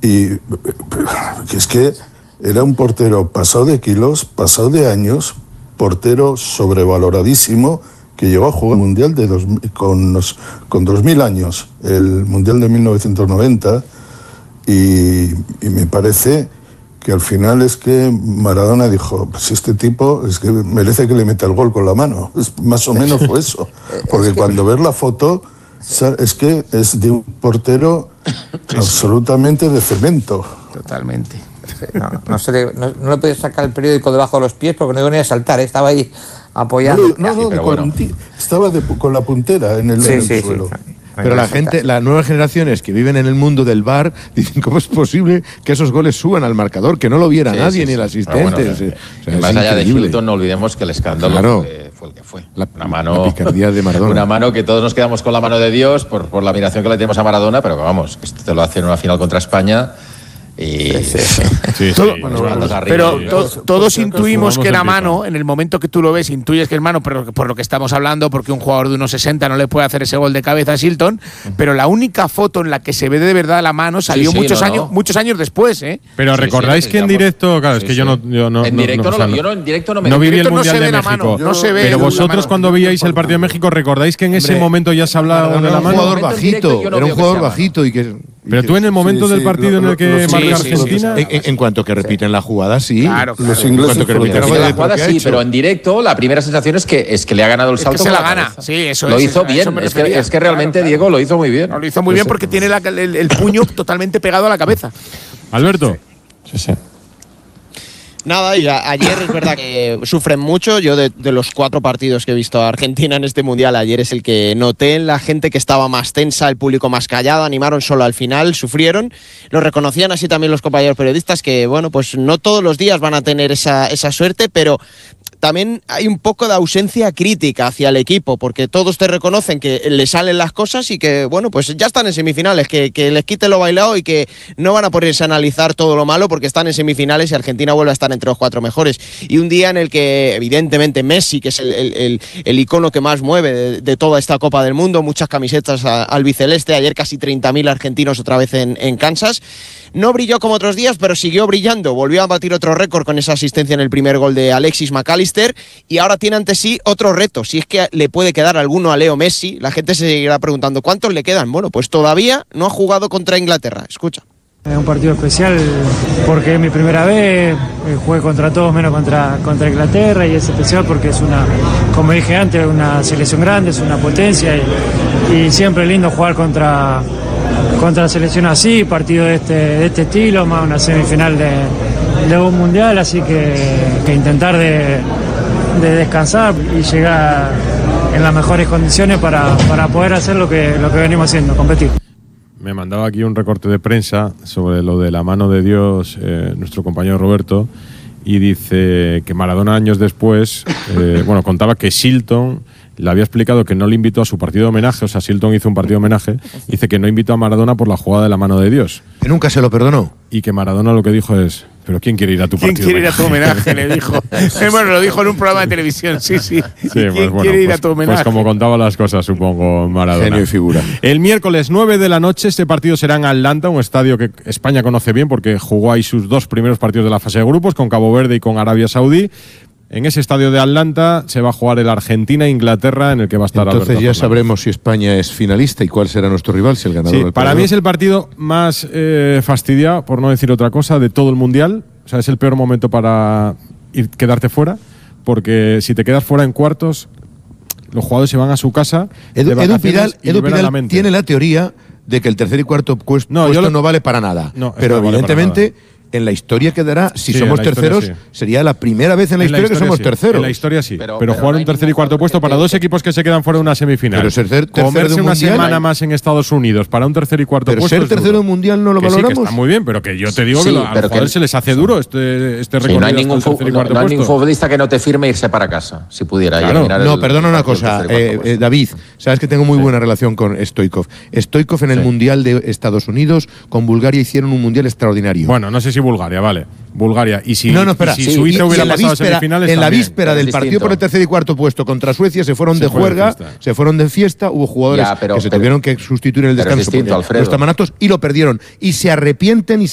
Y es que era un portero pasado de kilos, pasado de años, portero sobrevaloradísimo, que llegó a jugar el Mundial con 2.000 años, el Mundial de 1990, y me parece que al final es que Maradona dijo, pues este tipo es que merece que le meta el gol con la mano. Más o menos fue eso. Porque cuando ves la foto, es que es de un portero absolutamente de cemento. Totalmente. No le podía sacar el periódico debajo de los pies porque no iba ni a saltar, estaba ahí apoyando. Estaba con la puntera en el suelo. Pero la gente, las nuevas generaciones que viven en el mundo del VAR dicen cómo es posible que esos goles suban al marcador, que no lo viera nadie ni el asistente. Más allá de Hilton, no olvidemos que el escándalo fue el que fue. La picardía de Maradona. Una mano que todos nos quedamos con la mano de Dios por la admiración que le tenemos a Maradona, pero vamos, esto te lo hace en una final contra España. Pero todos intuimos que era mano. En el momento que tú lo ves, intuyes que es mano, pero por lo que estamos hablando, porque un jugador de 1,60 no le puede hacer ese gol de cabeza a Shilton. Pero la única foto en la que se ve de verdad la mano salió muchos años después, ¿eh? Pero recordáis que en directo, claro, es que yo no en directo no me no viví el Mundial de México. No se ve. Pero vosotros cuando veíais el partido de México, ¿recordáis que en ese momento ya se hablaba de la mano? Era un jugador bajito y que. Pero tú en el momento del partido en el que marca Argentina… En cuanto que repiten la jugada, sí. Claro. Los ingleses que repiten la jugada, sí, pero en directo la primera sensación es que le ha ganado el salto. Es que se la gana. Sí, eso lo hizo bien. Es que realmente Diego lo hizo muy bien. Lo hizo muy bien porque tiene el puño totalmente pegado a la cabeza. Alberto. Sí. Nada, y ayer es verdad que sufren mucho. Yo de los 4 partidos que he visto a Argentina en este Mundial, ayer es el que noté en la gente que estaba más tensa, el público más callado, animaron solo al final, sufrieron. Lo reconocían así también los compañeros periodistas que, bueno, pues no todos los días van a tener esa suerte, pero también hay un poco de ausencia crítica hacia el equipo, porque todos te reconocen que le salen las cosas y que, bueno, pues ya están en semifinales, que les quite lo bailado y que no van a ponerse a analizar todo lo malo porque están en semifinales y Argentina vuelve a estar entre los 4 mejores. Y un día en el que, evidentemente, Messi, que es el icono que más mueve de toda esta Copa del Mundo, muchas camisetas albiceleste, ayer casi 30.000 argentinos otra vez en Kansas. No brilló como otros días, pero siguió brillando. Volvió a batir otro récord con esa asistencia en el primer gol de Alexis McAllister y ahora tiene ante sí otro reto. Si es que le puede quedar alguno a Leo Messi, la gente se seguirá preguntando ¿cuántos le quedan? Bueno, pues todavía no ha jugado contra Inglaterra. Escucha. Es un partido especial porque es mi primera vez, jugué contra todos menos contra Inglaterra y es especial porque es como dije antes, una selección grande, es una potencia y siempre es lindo jugar contra selección así, partido de este estilo, más una semifinal de un mundial, así que intentar de descansar y llegar en las mejores condiciones para poder hacer lo que venimos haciendo, competir. Me mandaba aquí un recorte de prensa sobre lo de la mano de Dios, nuestro compañero Roberto, y dice que Maradona años después, contaba que Shilton le había explicado que no le invitó a su partido de homenaje, o sea, Shilton hizo un partido de homenaje, dice que no invitó a Maradona por la jugada de la mano de Dios. Que nunca se lo perdonó. Y que Maradona lo que dijo es, ¿pero quién quiere ir a tu partido? ¿Quién quiere ir a tu homenaje? Le dijo. Bueno, lo dijo en un programa de televisión, sí. ¿Quién quiere ir a tu homenaje? Pues como contaba las cosas, supongo, Maradona. Genio y figura. El miércoles 9 de la noche, este partido será en Atlanta, un estadio que España conoce bien porque jugó ahí sus 2 primeros partidos de la fase de grupos, con Cabo Verde y con Arabia Saudí. En ese estadio de Atlanta se va a jugar el Argentina-Inglaterra, en el que va a estar Entonces Alberto ya Fernández. sabremos si España es finalista y cuál será nuestro rival, si el ganador del para mí es el partido más fastidiado, por no decir otra cosa, de todo el Mundial. O sea, es el peor momento para quedarte fuera, porque si te quedas fuera en cuartos, los jugadores se van a su casa. Edu Pidal tiene la teoría de que el tercer y cuarto puesto no vale para nada. Pero evidentemente… En la historia quedará, si somos terceros, sería la primera vez en la historia que somos terceros. En la historia sí, pero jugar un tercer y cuarto puesto para 2 equipos que se quedan fuera de una semifinal. Pero ser comerse una semana más en Estados Unidos para un tercer y cuarto puesto. Pero ser tercero mundial no lo valoramos. Sí, que está muy bien, pero que yo te digo que a los jugadores se les hace duro este recorrido. No hay ningún futbolista que no te firme irse para casa, si pudiera. No, perdona una cosa, David, sabes que tengo muy buena relación con Stoichkov. Stoichkov en el Mundial de Estados Unidos con Bulgaria hicieron un mundial extraordinario. Bueno, no sé si Bulgaria, vale. Bulgaria. Y si, espera. Si Suiza hubiera pasado a semifinales. En la víspera del partido por el tercer y cuarto puesto contra Suecia se fueron de juerga, se fueron de fiesta, hubo jugadores que se tuvieron que sustituir en el descanso porque no estaban aptos y lo perdieron. Y se arrepienten y